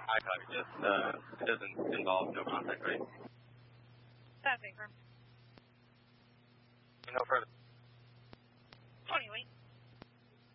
I copy. Just it doesn't involve no contact, right? That's confirmed. No further.